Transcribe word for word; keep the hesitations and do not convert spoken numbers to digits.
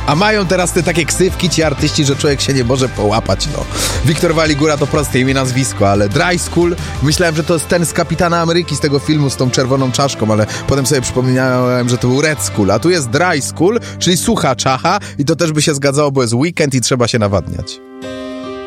A mają teraz te takie ksywki ci artyści, że człowiek się nie może połapać, no. Wiktor Waligura to proste imię, nazwisko, ale Dry School, myślałem, że to jest ten z Kapitana Ameryki z tego filmu z tą czerwoną czaszką, ale potem sobie przypomniałem, że to był Red School, a tu jest Dry School, czyli sucha czacha i to też by się zgadzało, bo jest weekend i trzeba się nawadniać.